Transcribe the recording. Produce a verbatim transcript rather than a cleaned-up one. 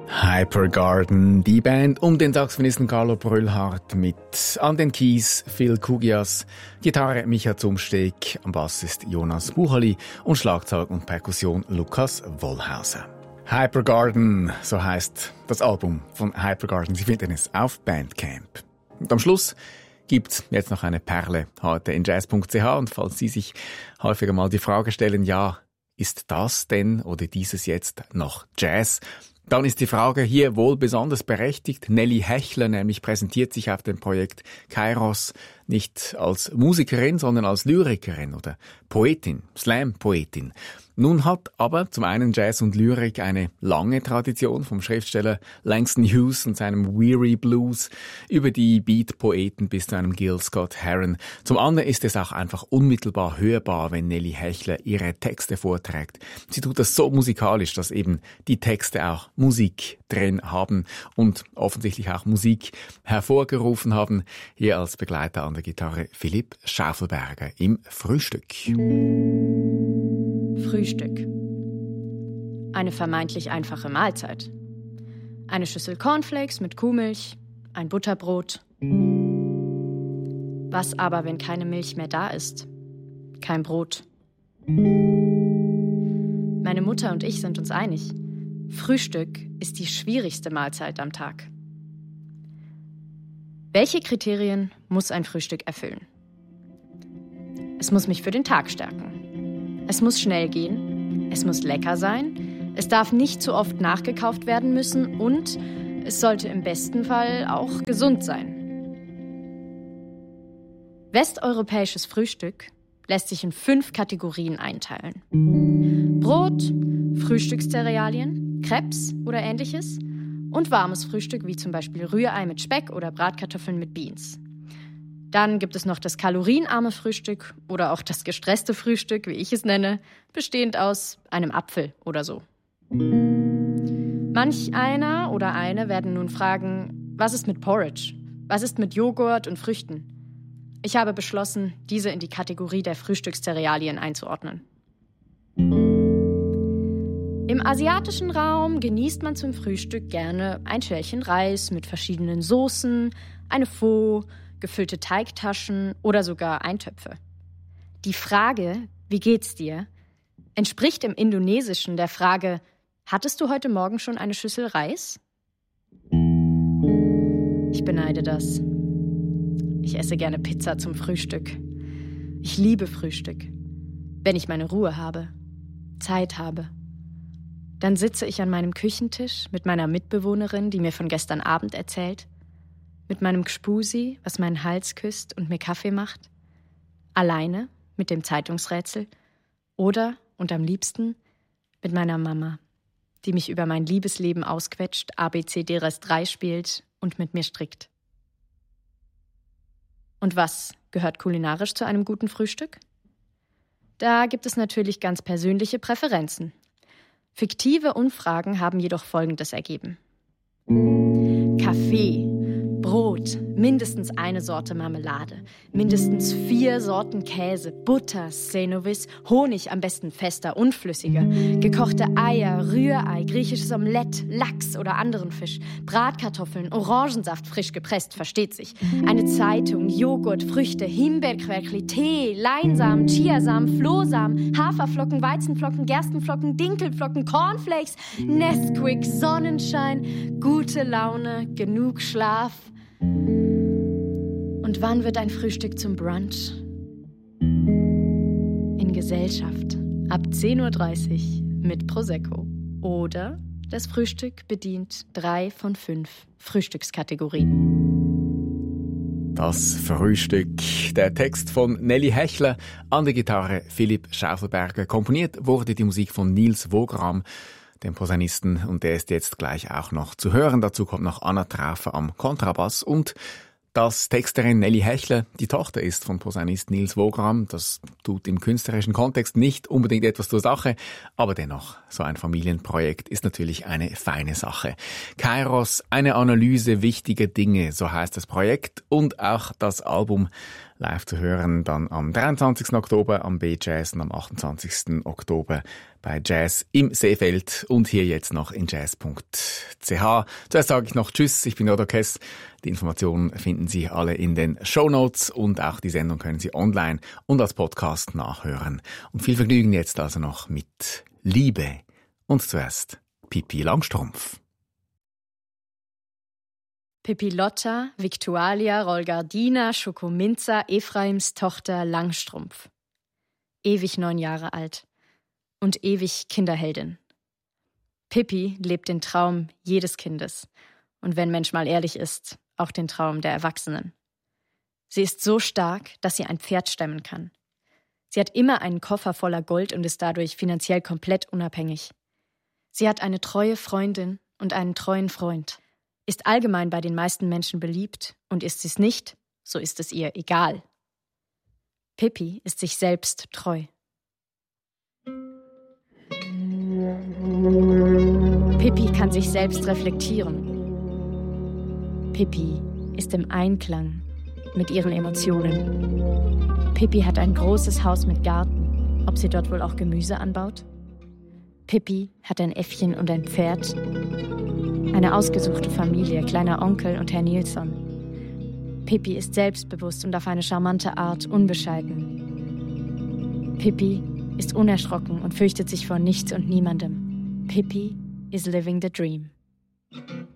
Hypergarden, die Band um den Saxophonisten Carlo Brüllhardt mit an den Keys Phil Kugias, Gitarre Micha Zumsteg, am Bass ist Jonas Buchali und Schlagzeug und Perkussion Lukas Wollhauser. Hypergarden, so heißt das Album von Hypergarden. Sie finden es auf Bandcamp. Und am Schluss gibt's jetzt noch eine Perle heute in jazz punkt c h und falls Sie sich häufiger mal die Frage stellen, ja, ist das denn oder dieses jetzt noch Jazz? Dann ist die Frage hier wohl besonders berechtigt. Nelly Hechler nämlich präsentiert sich auf dem Projekt Kairos nicht als Musikerin, sondern als Lyrikerin oder Poetin, Slam-Poetin. Nun hat aber zum einen Jazz und Lyrik eine lange Tradition vom Schriftsteller Langston Hughes und seinem Weary Blues über die Beat-Poeten bis zu einem Gil Scott-Heron. Zum anderen ist es auch einfach unmittelbar hörbar, wenn Nelly Hechler ihre Texte vorträgt. Sie tut das so musikalisch, dass eben die Texte auch Musik drin haben und offensichtlich auch Musik hervorgerufen haben. Hier als Begleiter an der Gitarre Philipp Schaufelberger im Frühstück. Frühstück. Eine vermeintlich einfache Mahlzeit. Eine Schüssel Cornflakes mit Kuhmilch, ein Butterbrot. Was aber, wenn keine Milch mehr da ist? Kein Brot. Meine Mutter und ich sind uns einig. Frühstück ist die schwierigste Mahlzeit am Tag. Welche Kriterien muss ein Frühstück erfüllen? Es muss mich für den Tag stärken. Es muss schnell gehen, es muss lecker sein, es darf nicht zu oft nachgekauft werden müssen und es sollte im besten Fall auch gesund sein. Westeuropäisches Frühstück lässt sich in fünf Kategorien einteilen. Brot, Frühstückscerealien, Crepes oder ähnliches und warmes Frühstück wie zum Beispiel Rührei mit Speck oder Bratkartoffeln mit Beans. Dann gibt es noch das kalorienarme Frühstück oder auch das gestresste Frühstück, wie ich es nenne, bestehend aus einem Apfel oder so. Manch einer oder eine werden nun fragen, was ist mit Porridge? Was ist mit Joghurt und Früchten? Ich habe beschlossen, diese in die Kategorie der Frühstückscerealien einzuordnen. Im asiatischen Raum genießt man zum Frühstück gerne ein Schälchen Reis mit verschiedenen Soßen, eine Pho, gefüllte Teigtaschen oder sogar Eintöpfe. Die Frage, wie geht's dir, entspricht im Indonesischen der Frage, hattest du heute Morgen schon eine Schüssel Reis? Ich beneide das. Ich esse gerne Pizza zum Frühstück. Ich liebe Frühstück. Wenn ich meine Ruhe habe, Zeit habe. Dann sitze ich an meinem Küchentisch mit meiner Mitbewohnerin, die mir von gestern Abend erzählt, mit meinem Gspusi, was meinen Hals küsst und mir Kaffee macht, alleine mit dem Zeitungsrätsel oder, und am liebsten, mit meiner Mama, die mich über mein Liebesleben ausquetscht, A B C D Rest drei spielt und mit mir strickt. Und was gehört kulinarisch zu einem guten Frühstück? Da gibt es natürlich ganz persönliche Präferenzen. Fiktive Umfragen haben jedoch Folgendes ergeben. Kaffee, Brot, mindestens eine Sorte Marmelade, mindestens vier Sorten Käse, Butter, Senovis, Honig, am besten fester, unflüssiger, gekochte Eier, Rührei, griechisches Omelett, Lachs oder anderen Fisch, Bratkartoffeln, Orangensaft, frisch gepresst, versteht sich, eine Zeitung, Joghurt, Früchte, Himbeerquerkli, Tee, Leinsamen, Chiasamen, Flohsamen, Haferflocken, Weizenflocken, Gerstenflocken, Dinkelflocken, Cornflakes, Nesquik, Sonnenschein, gute Laune, genug Schlaf. Und wann wird ein Frühstück zum Brunch? In Gesellschaft, ab zehn Uhr dreißig mit Prosecco. Oder das Frühstück bedient drei von fünf Frühstückskategorien. Das Frühstück, der Text von Nelly Hechler, an der Gitarre Philipp Schaufelberger. Komponiert wurde die Musik von Niels Wogram, dem Posaunisten, und der ist jetzt gleich auch noch zu hören. Dazu kommt noch Anna Traufer am Kontrabass und dass Texterin Nelly Hechler die Tochter ist von Posaunist Niels Wogram. Das tut im künstlerischen Kontext nicht unbedingt etwas zur Sache, aber dennoch, so ein Familienprojekt ist natürlich eine feine Sache. Kairos, eine Analyse wichtiger Dinge, so heißt das Projekt und auch das Album, live zu hören dann am dreiundzwanzigsten Oktober am B-Jazz und am achtundzwanzigsten Oktober bei Jazz im Seefeld und hier jetzt noch in jazz punkt c h. Zuerst sage ich noch Tschüss, ich bin Odo Kess. Die Informationen finden Sie alle in den Shownotes und auch die Sendung können Sie online und als Podcast nachhören. Und viel Vergnügen jetzt also noch mit Liebe. Und zuerst Pippi Langstrumpf. Pippi Lotta, Victualia, Rolgardina, Schokominza, Ephraims Tochter Langstrumpf. Ewig neun Jahre alt und ewig Kinderheldin. Pippi lebt den Traum jedes Kindes und wenn Mensch mal ehrlich ist, auch den Traum der Erwachsenen. Sie ist so stark, dass sie ein Pferd stemmen kann. Sie hat immer einen Koffer voller Gold und ist dadurch finanziell komplett unabhängig. Sie hat eine treue Freundin und einen treuen Freund. Ist allgemein bei den meisten Menschen beliebt und ist sie es nicht, so ist es ihr egal. Pippi ist sich selbst treu. Pippi kann sich selbst reflektieren. Pippi ist im Einklang mit ihren Emotionen. Pippi hat ein großes Haus mit Garten, ob sie dort wohl auch Gemüse anbaut? Pippi hat ein Äffchen und ein Pferd. Eine ausgesuchte Familie, kleiner Onkel und Herr Nilsson. Pippi ist selbstbewusst und auf eine charmante Art unbescheiden. Pippi ist unerschrocken und fürchtet sich vor nichts und niemandem. Pippi is living the dream.